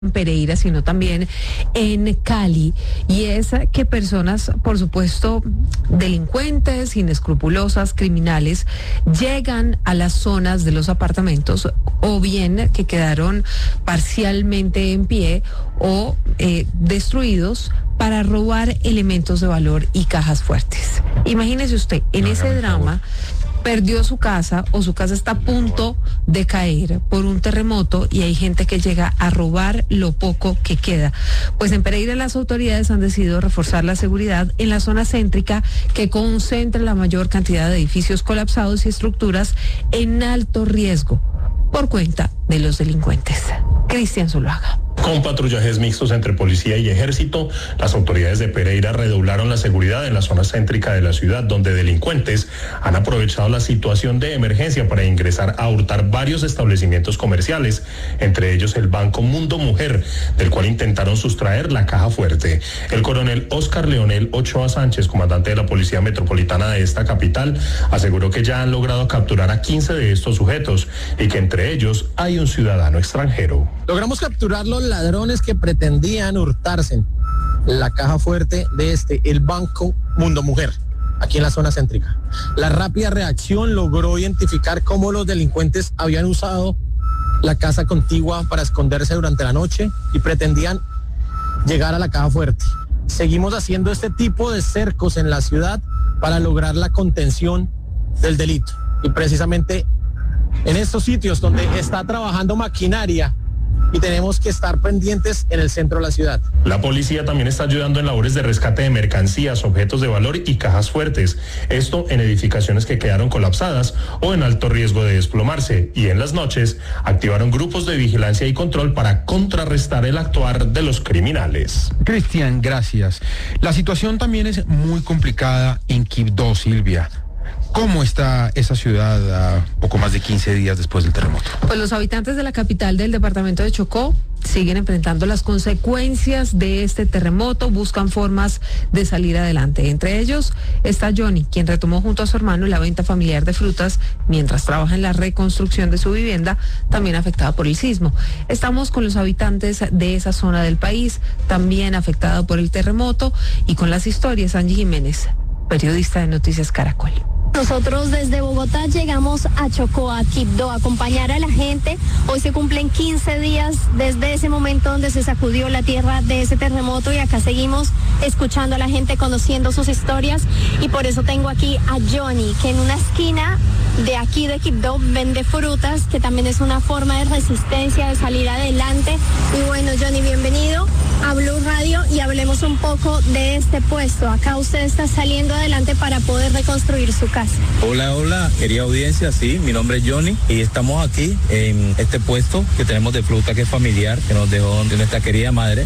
en Pereira, sino también en Cali, y es que personas, por supuesto, delincuentes, inescrupulosas, criminales, llegan a las zonas de los apartamentos, o bien que quedaron parcialmente en pie o destruidos, para robar elementos de valor y cajas fuertes. Imagínese usted, en ese drama, perdió su casa o su casa está a punto de caer por un terremoto y hay gente que llega a robar lo poco que queda. Pues en Pereira las autoridades han decidido reforzar la seguridad en la zona céntrica, que concentra la mayor cantidad de edificios colapsados y estructuras en alto riesgo por cuenta de los delincuentes. Cristian Zuluaga. Con patrullajes mixtos entre policía y ejército, las autoridades de Pereira redoblaron la seguridad en la zona céntrica de la ciudad, donde delincuentes han aprovechado la situación de emergencia para ingresar a hurtar varios establecimientos comerciales, entre ellos el Banco Mundo Mujer, del cual intentaron sustraer la caja fuerte. El coronel Oscar Leonel Ochoa Sánchez, comandante de la Policía Metropolitana de esta capital, aseguró que ya han logrado capturar a 15 de estos sujetos y que entre ellos hay un ciudadano extranjero. Logramos capturar los ladrones que pretendían hurtarse la caja fuerte de el Banco Mundo Mujer, aquí en la zona céntrica. La rápida reacción logró identificar cómo los delincuentes habían usado la casa contigua para esconderse durante la noche y pretendían llegar a la caja fuerte. Seguimos haciendo este tipo de cercos en la ciudad para lograr la contención del delito. Y precisamente en estos sitios donde está trabajando maquinaria, y tenemos que estar pendientes en el centro de la ciudad. La policía también está ayudando en labores de rescate de mercancías, objetos de valor y cajas fuertes. Esto en edificaciones que quedaron colapsadas o en alto riesgo de desplomarse. Y en las noches activaron grupos de vigilancia y control para contrarrestar el actuar de los criminales. Cristian, gracias. La situación también es muy complicada en Quibdó, Silvia. ¿Cómo está esa ciudad a poco más de 15 días después del terremoto? Pues los habitantes de la capital del departamento de Chocó siguen enfrentando las consecuencias de este terremoto, buscan formas de salir adelante. Entre ellos está Johnny, quien retomó junto a su hermano la venta familiar de frutas mientras trabaja en la reconstrucción de su vivienda, también afectada por el sismo. Estamos con los habitantes de esa zona del país, también afectada por el terremoto, y con las historias, Angie Jiménez, periodista de Noticias Caracol. Nosotros desde Bogotá llegamos a Chocó, a Quibdó, a acompañar a la gente. Hoy se cumplen 15 días desde ese momento donde se sacudió la tierra de ese terremoto, y acá seguimos escuchando a la gente, conociendo sus historias, y por eso tengo aquí a Johnny, que en una esquina de aquí de Quibdó vende frutas, que también es una forma de resistencia, de salir adelante. Y bueno, Johnny, bienvenido a Blue Radio y hablemos un poco de este puesto. Acá usted está saliendo adelante para poder reconstruir su casa. Hola, querida audiencia, sí, mi nombre es Johnny y estamos aquí en este puesto que tenemos de fruta, que es familiar, que nos dejó de nuestra querida madre,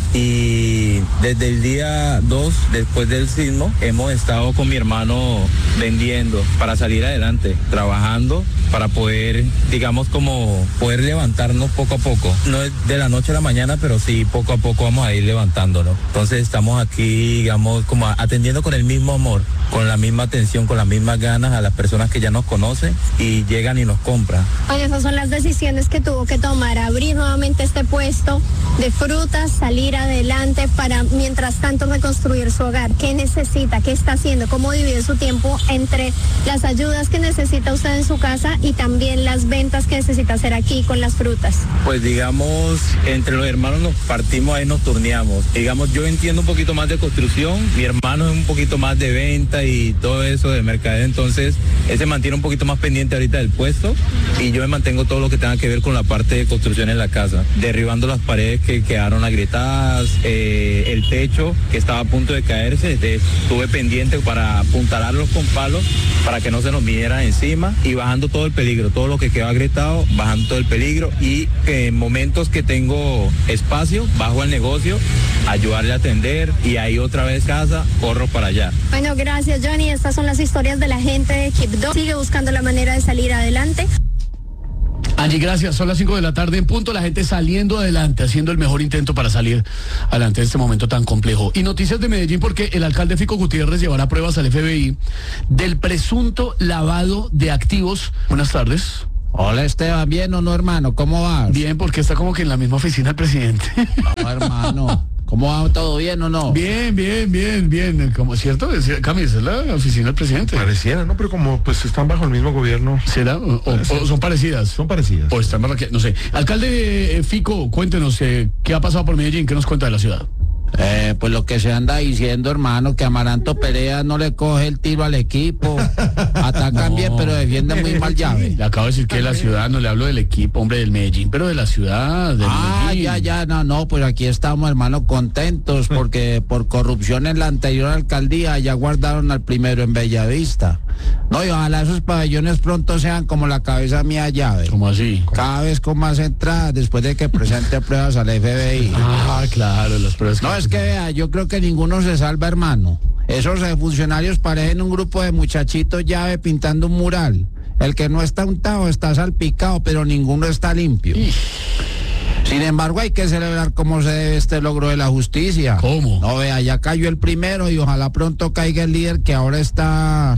y desde el día 2, después del sismo, hemos estado con mi hermano vendiendo para salir adelante, trabajando para poder, digamos, como poder levantarnos poco a poco. No es de la noche a la mañana, pero sí poco a poco vamos a ir levantándonos. Entonces estamos aquí, digamos, como atendiendo con el mismo amor, con la misma atención, con las mismas ganas a las personas que ya nos conocen y llegan y nos compran. Oye, esas son las decisiones que tuvo que tomar: abrir nuevamente este puesto de frutas, salir adelante para, mientras tanto, reconstruir su hogar. ¿Qué necesita? ¿Qué está haciendo? ¿Cómo divide su tiempo entre las ayudas que necesita usted en su casa y también las ventas que necesita hacer aquí con las frutas? Pues digamos, entre los hermanos nos partimos ahí, nos turneamos. Digamos, yo entiendo un poquito más de construcción, mi hermano es un poquito más de venta y todo eso de mercadeo, entonces él se mantiene un poquito más pendiente ahorita del puesto y yo me mantengo todo lo que tenga que ver con la parte de construcción en la casa, derribando las paredes que quedaron agrietadas, el techo que estaba a punto de caerse, estuve pendiente para apuntalarlos con palos para que no se nos viniera encima, y bajando todo el peligro, todo lo que quedó agrietado, bajando todo el peligro, y en momentos que tengo espacio, bajo al negocio, ayudarle a atender, y ahí otra vez casa, corro para allá. Bueno, gracias, Johnny. Estas son las historias de la gente de Quibdó. Sigue buscando la manera de salir adelante. Angie, gracias. Son las 5 de la tarde en punto. La gente saliendo adelante, haciendo el mejor intento para salir adelante de este momento tan complejo. Y noticias de Medellín, porque el alcalde Fico Gutiérrez llevará pruebas al FBI del presunto lavado de activos. Buenas tardes. Hola Esteban, ¿bien o no, hermano? ¿Cómo vas? Bien, porque está como que en la misma oficina del presidente. No, hermano. ¿Cómo va? ¿Todo bien o no? Bien. Como cierto, Cami, esa es la oficina del presidente. Pareciera, ¿no? Pero como pues están bajo el mismo gobierno. ¿Será? ¿O son parecidas? Son parecidas. O están no sé. Alcalde Fico, cuéntenos qué ha pasado por Medellín, qué nos cuenta de la ciudad. Pues lo que se anda diciendo, hermano, que Amaranto Perea no le coge el tiro al equipo. Atacan bien, pero defienden muy mal llave. Le acabo de decir que de la ciudad, no le hablo del equipo, hombre, del Medellín, pero de la ciudad, del Medellín. Ya, no, pues aquí estamos, hermano, contentos, porque por corrupción en la anterior alcaldía ya guardaron al primero en Bellavista. No, y ojalá esos pabellones pronto sean como la cabeza mía llave. ¿Cómo así? Cada vez con más entradas después de que presente pruebas al FBI. Claro, las pruebas. No, es que vea, yo creo que ninguno se salva, hermano. Esos funcionarios parecen un grupo de muchachitos llave pintando un mural. El que no está untado está salpicado, pero ninguno está limpio. Sin embargo, hay que celebrar cómo se debe este logro de la justicia. ¿Cómo? No, vea, ya cayó el primero y ojalá pronto caiga el líder que ahora está...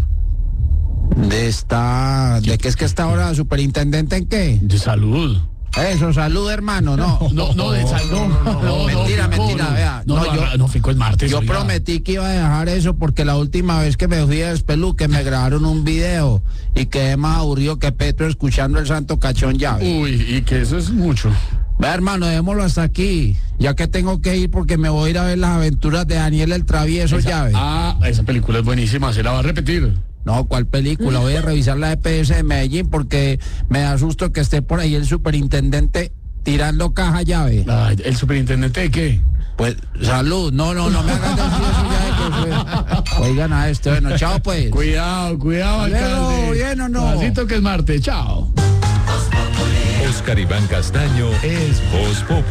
¿De qué es que está ahora superintendente en qué? De salud. Eso, salud, hermano, no. No, de salud. No, mentira, vea. No, Fico es martes. Yo prometí que iba a dejar eso porque la última vez que me fui a Despeluque me grabaron un video y quedé más aburrido que Petro escuchando el santo cachón llave. Uy, y que eso es mucho. Vea, hermano, dejémoslo hasta aquí, ya que tengo que ir porque me voy a ir a ver las aventuras de Daniel el Travieso, llave. Esa película es buenísima, ¿se la va a repetir? No, ¿cuál película? Voy a revisar la EPS de Medellín porque me da susto que esté por ahí el superintendente tirando caja llave. ¿El superintendente de qué? Pues, salud. No me hagan decir eso ya. Oigan a esto. Bueno, chao pues. Cuidado, alcalde. ¿Bien o no? Pasito que es martes, chao. Oscar Iván Castaño es Voz Populi.